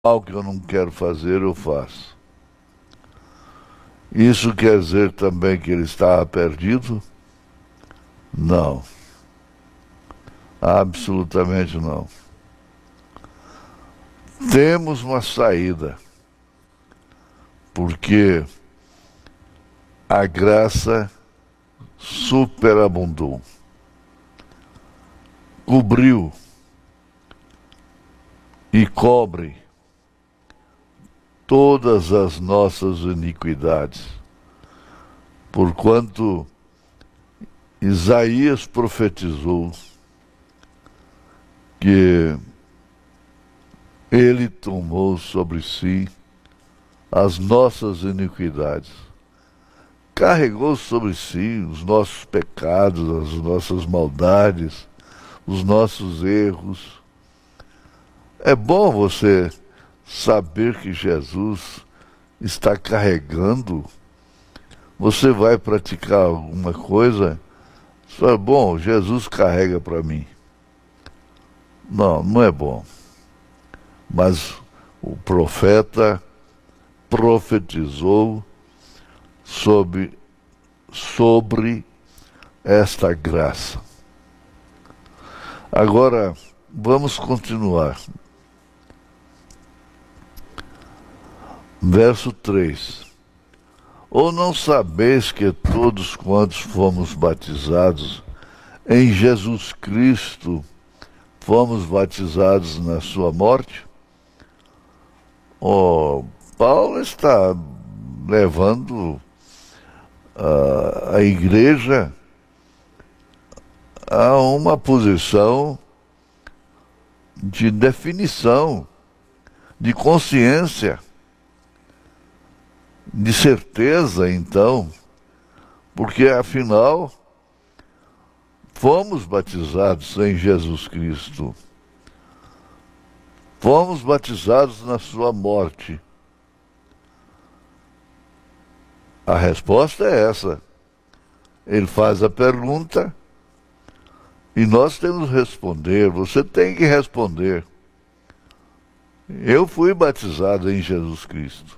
mal que eu não quero fazer, eu faço. Isso quer dizer também que ele estava perdido? Não, absolutamente não. Temos uma saída, porque a graça superabundou, cobriu e cobre todas as nossas iniquidades, porquanto Isaías profetizou que ele tomou sobre si as nossas iniquidades, carregou sobre si os nossos pecados, as nossas maldades, os nossos erros. É bom você saber que Jesus está carregando. Você vai praticar alguma coisa, você fala, bom, Jesus carrega para mim. Não, não é bom. Mas o profeta profetizou sobre esta graça. Agora, vamos continuar. Verso 3. Ou não sabeis que todos quantos fomos batizados em Jesus Cristo, fomos batizados na sua morte? Paulo está levando a igreja a uma posição de definição, de consciência, de certeza, então, porque afinal fomos batizados em Jesus Cristo. Fomos batizados na sua morte. A resposta é essa. Ele faz a pergunta e nós temos que responder. Você tem que responder. Eu fui batizado em Jesus Cristo.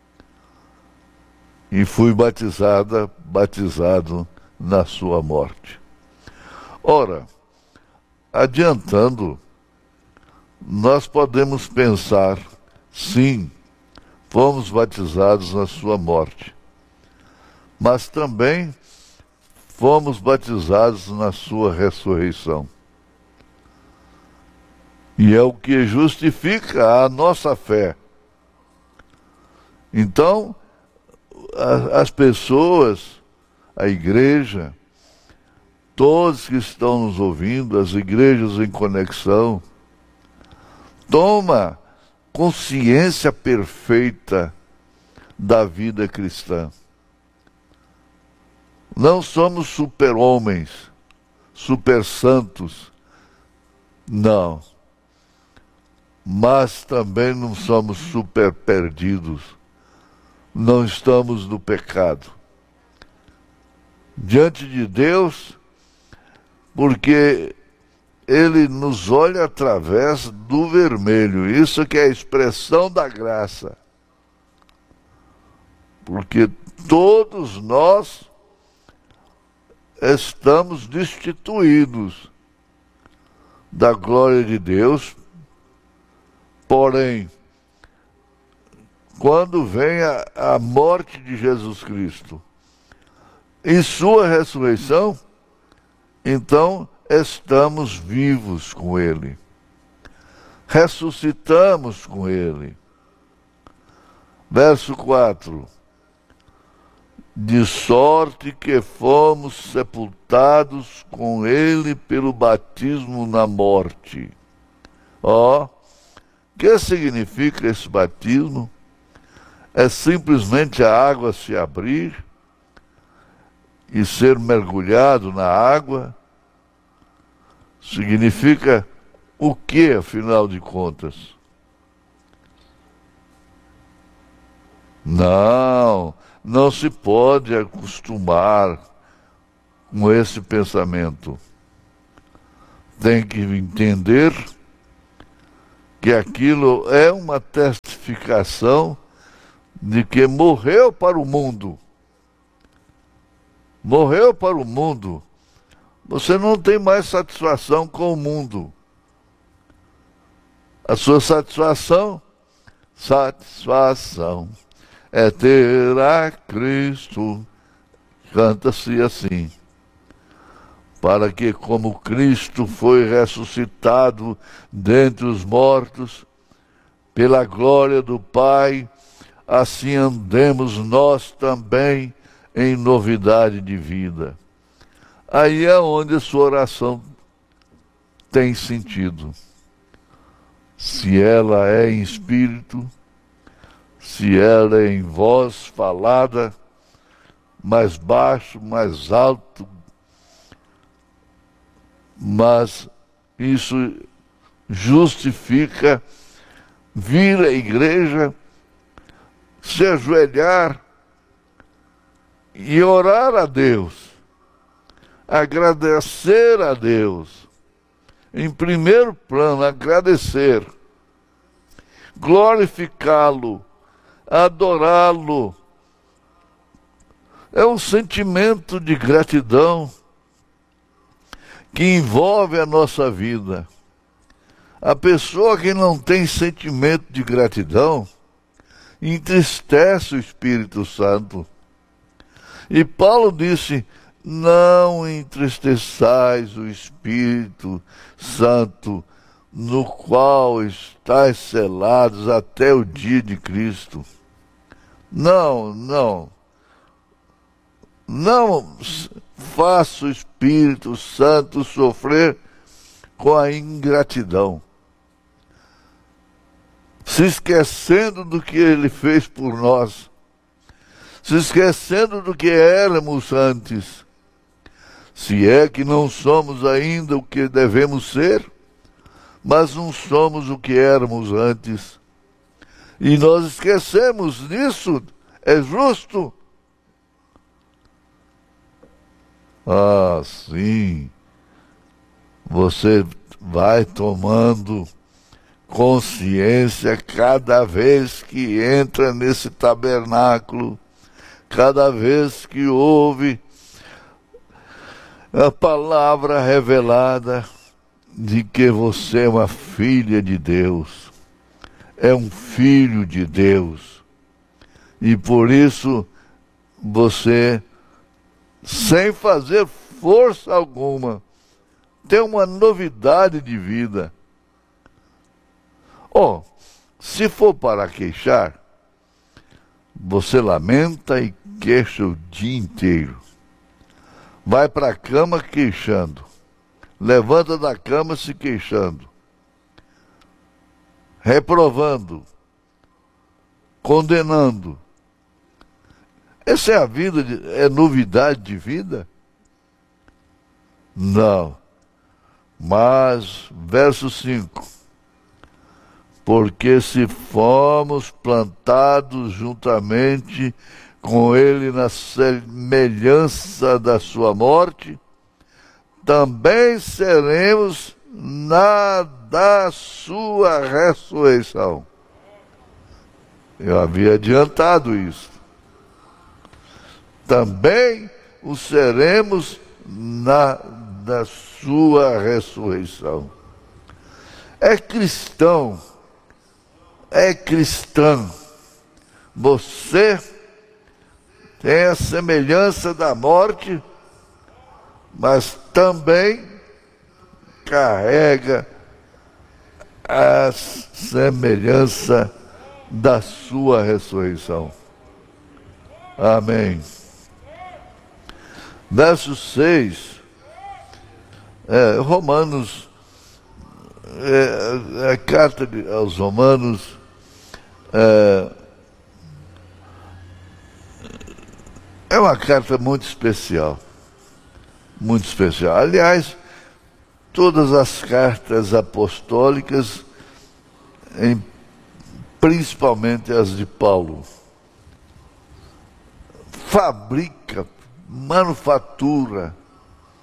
E fui batizado na sua morte. Ora, adiantando, nós podemos pensar, sim, fomos batizados na sua morte, mas também fomos batizados na sua ressurreição. E é o que justifica a nossa fé. Então, as pessoas, a igreja, todos que estão nos ouvindo, as igrejas em conexão, toma consciência perfeita da vida cristã. Não somos super-homens, super-santos, não. Mas também não somos super-perdidos. Não estamos no pecado. Diante de Deus, porque Ele nos olha através do vermelho. Isso que é a expressão da graça. Porque todos nós estamos destituídos da glória de Deus. Porém, quando vem a morte de Jesus Cristo, em sua ressurreição, então estamos vivos com Ele, ressuscitamos com Ele. Verso 4: de sorte que fomos sepultados com Ele pelo batismo na morte. O que significa esse batismo? É simplesmente a água se abrir e ser mergulhado na água? Significa o que, afinal de contas? Não se pode acostumar com esse pensamento. Tem que entender que aquilo é uma testificação de que morreu para o mundo. Morreu para o mundo. Você não tem mais satisfação com o mundo. A sua satisfação é ter a Cristo. Canta-se assim. Para que, como Cristo foi ressuscitado dentre os mortos, pela glória do Pai, assim andemos nós também em novidade de vida. Aí é onde a sua oração tem sentido. Se ela é em espírito, se ela é em voz falada, mais baixo, mais alto, mas isso justifica vir à igreja, se ajoelhar e orar a Deus, agradecer a Deus. Em primeiro plano, agradecer, glorificá-lo, adorá-lo. É um sentimento de gratidão que envolve a nossa vida. A pessoa que não tem sentimento de gratidão entristece o Espírito Santo. E Paulo disse: não entristeçais o Espírito Santo, no qual estáis selados até o dia de Cristo. Não faça o Espírito Santo sofrer com a ingratidão, se esquecendo do que ele fez por nós, se esquecendo do que éramos antes. Se é que não somos ainda o que devemos ser, mas não somos o que éramos antes. E nós esquecemos disso, é justo? Ah, sim. Você vai tomando consciência cada vez que entra nesse tabernáculo, cada vez que ouve a palavra revelada de que você é uma filha de Deus, é um filho de Deus. E por isso você, sem fazer força alguma, tem uma novidade de vida. Se for para queixar, você lamenta e queixa o dia inteiro. Vai para a cama queixando. Levanta da cama se queixando. Reprovando. Condenando. Essa é a vida, é novidade de vida? Não. Mas, verso 5. Porque se fomos plantados juntamente com ele na semelhança da sua morte, também seremos na da sua ressurreição. Eu havia adiantado isso. Também o seremos na da sua ressurreição. É cristão, é cristã. Você tem a semelhança da morte, mas também carrega a semelhança da sua ressurreição. Amém. Verso 6, Romanos, a carta aos Romanos, é uma carta muito especial. Muito especial. Aliás, todas as cartas apostólicas, principalmente as de Paulo, fabrica, manufatura,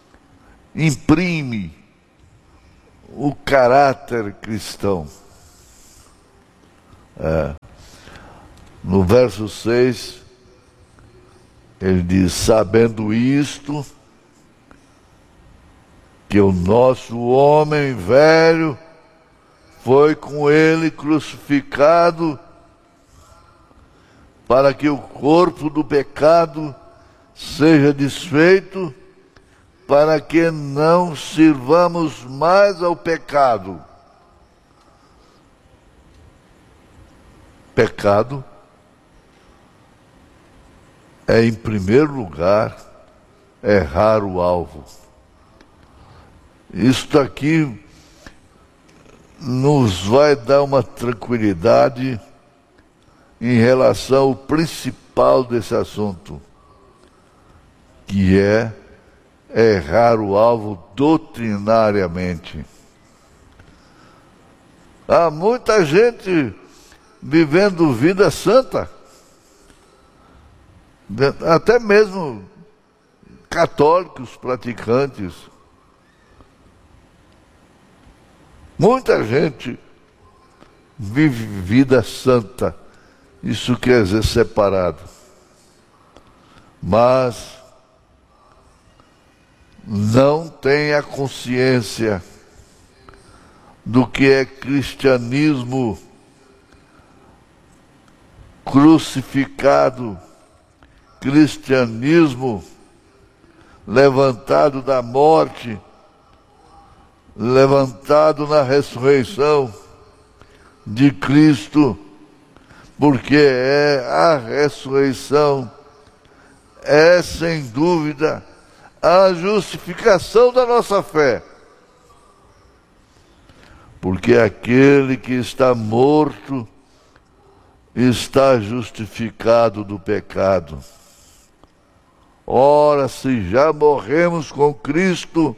imprime o caráter cristão. No verso 6, ele diz: sabendo isto, que o nosso homem velho foi com ele crucificado, para que o corpo do pecado seja desfeito, para que não sirvamos mais ao pecado. Pecado é, em primeiro lugar, errar o alvo. Isto aqui nos vai dar uma tranquilidade em relação ao principal desse assunto, que é errar o alvo doutrinariamente. Há muita gente vivendo vida santa, até mesmo católicos praticantes. Muita gente vive vida santa, isso quer dizer separado, mas não tem a consciência do que é cristianismo crucificado, cristianismo levantado da morte, levantado na ressurreição de Cristo, porque a ressurreição é, sem dúvida, a justificação da nossa fé. Porque aquele que está morto está justificado do pecado. Ora, se já morremos com Cristo,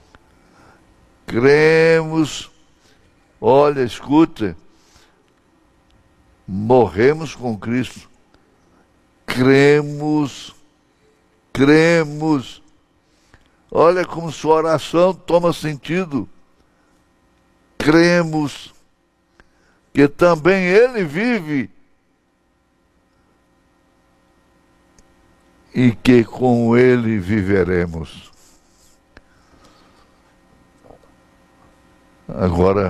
cremos, olha, escute, morremos com Cristo, cremos, olha como sua oração toma sentido. Cremos que também Ele vive e que com Ele viveremos. Agora,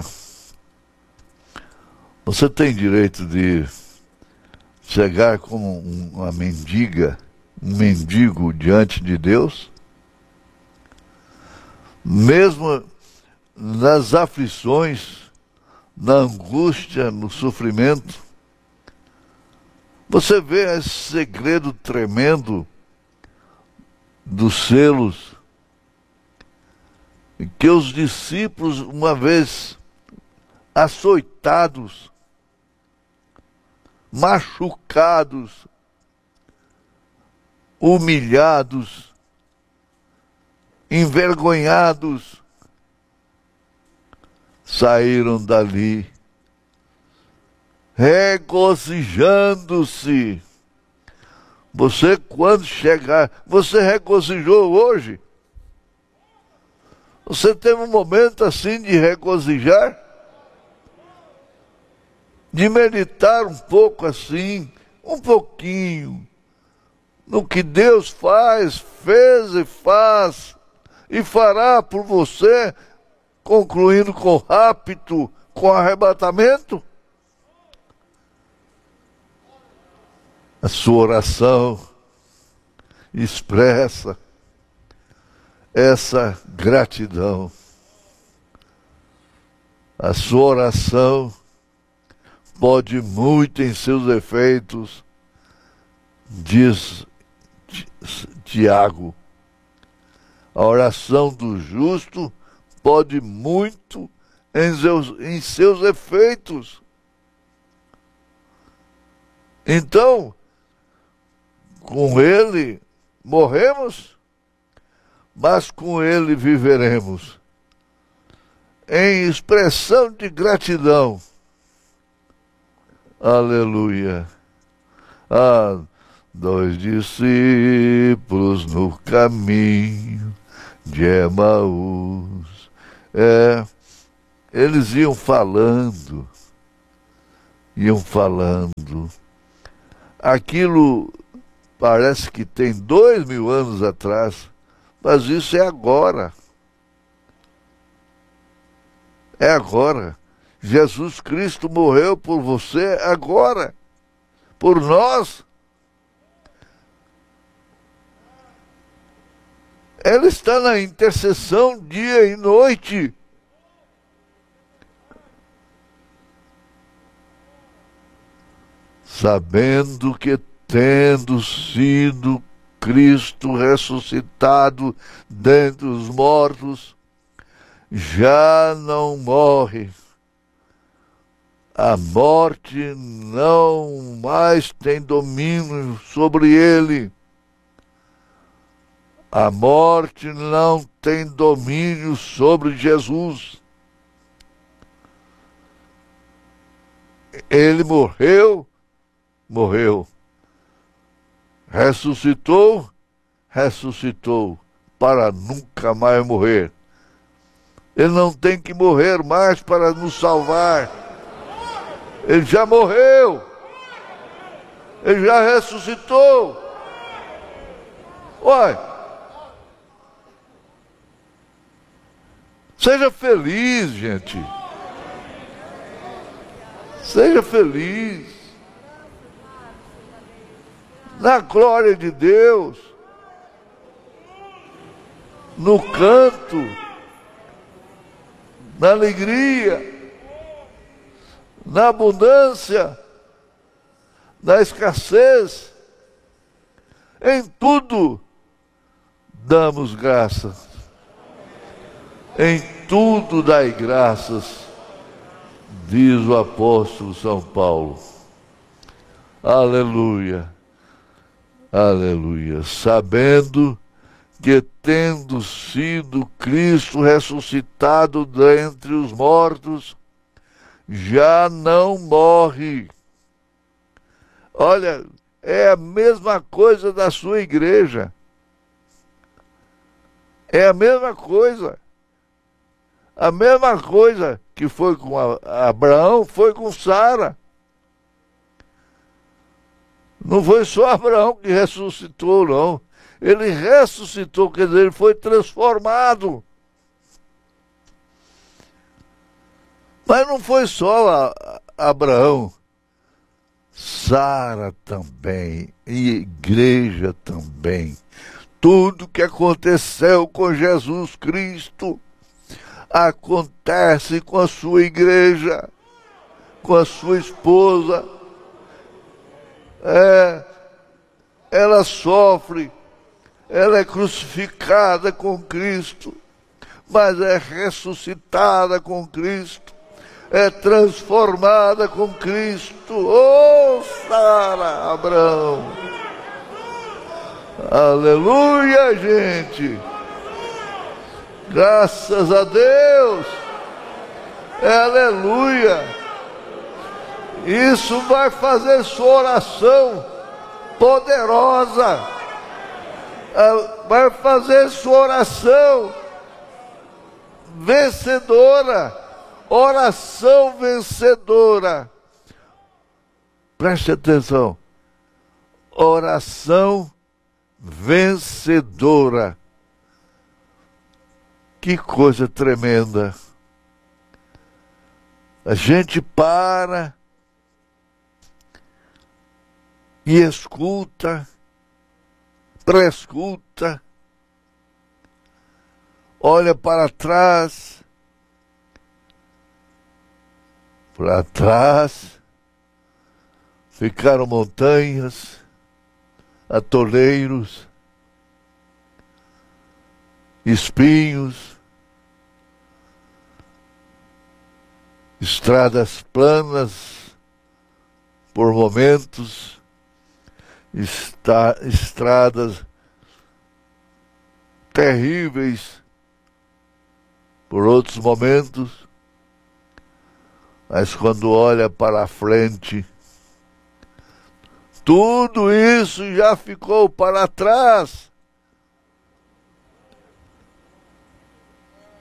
você tem direito de chegar como uma mendiga, um mendigo diante de Deus? Mesmo nas aflições, na angústia, no sofrimento, você vê esse segredo tremendo dos selos, que os discípulos, uma vez açoitados, machucados, humilhados, envergonhados, saíram dali regozijando-se. Você, quando chegar, você regozijou hoje? Você teve um momento assim de regozijar? De meditar um pouco assim, um pouquinho, no que Deus faz, fez e faz, e fará por você, concluindo com rapto, com arrebatamento? A sua oração expressa essa gratidão. A sua oração pode muito em seus efeitos, diz Tiago. A oração do justo pode muito em seus efeitos. Então, com Ele morremos, mas com Ele viveremos. Em expressão de gratidão. Aleluia. Há 2 discípulos no caminho de Emaús. Eles iam falando iam falando. Aquilo parece que tem 2000 anos atrás, mas isso é agora. É agora. Jesus Cristo morreu por você agora, por nós. Ele está na intercessão dia e noite. Sabendo que, tendo sido Cristo ressuscitado dentre os mortos, já não morre. A morte não mais tem domínio sobre ele. A morte não tem domínio sobre Jesus. Ele morreu, morreu. Ressuscitou, ressuscitou, para nunca mais morrer. Ele não tem que morrer mais para nos salvar. Ele já morreu. Ele já ressuscitou. Olha. Seja feliz, gente. Seja feliz. Na glória de Deus. No canto. Na alegria. Na abundância. Na escassez. Em tudo damos graças. Em tudo dai graças, diz o apóstolo São Paulo. Aleluia, aleluia. Sabendo que, tendo sido Cristo ressuscitado dentre os mortos, já não morre. Olha, é a mesma coisa da sua igreja. É a mesma coisa. A mesma coisa que foi com Abraão, foi com Sara. Não foi só Abraão que ressuscitou, não. Ele ressuscitou, quer dizer, ele foi transformado. Mas não foi só Abraão. Sara também, e igreja também. Tudo que aconteceu com Jesus Cristo acontece com a sua igreja, com a sua esposa. Ela sofre, ela é crucificada com Cristo, mas é ressuscitada com Cristo, é transformada com Cristo. Oh, Sara, Abraão. Aleluia, gente. Graças a Deus. Aleluia. Isso vai fazer sua oração poderosa. Vai fazer sua oração vencedora. Oração vencedora. Preste atenção. Oração vencedora. Que coisa tremenda. A gente para e escuta, prescuta, olha para trás. Para trás ficaram montanhas, atoleiros, espinhos, estradas planas por momentos, estradas terríveis por outros momentos, mas quando olha para frente, tudo isso já ficou para trás.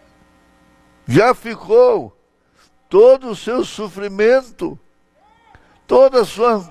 Já ficou todo o seu sofrimento, Toda a sua